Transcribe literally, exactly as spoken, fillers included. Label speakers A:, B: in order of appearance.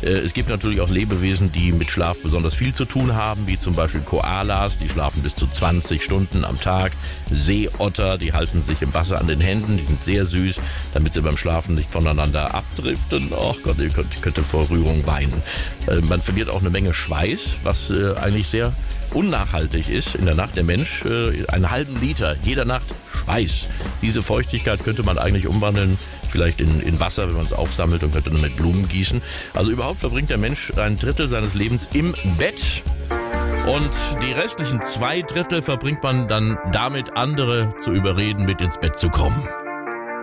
A: Es gibt natürlich auch Lebewesen, die mit Schlaf besonders viel zu tun haben, wie zum Beispiel Koalas, die schlafen bis zu zwanzig Stunden am Tag. Seeotter, die halten sich im Wasser an den Händen, die sind sehr süß, damit sie beim Schlafen nicht voneinander abdriften. Oh Gott, ihr könnt, könnte vor Rührung weinen. Man verliert auch eine Menge Schweiß, was eigentlich sehr unnachhaltig ist. In der Nacht der Mensch einen halben Liter jeder Nacht Schweiß. Diese Feuchtigkeit könnte man eigentlich umwandeln, vielleicht in, in Wasser, wenn man es aufsammelt, und könnte dann mit Blumen gießen. Also überhaupt verbringt der Mensch ein Drittel seines Lebens im Bett. Und die restlichen zwei Drittel verbringt man dann damit, andere zu überreden, mit ins Bett zu kommen.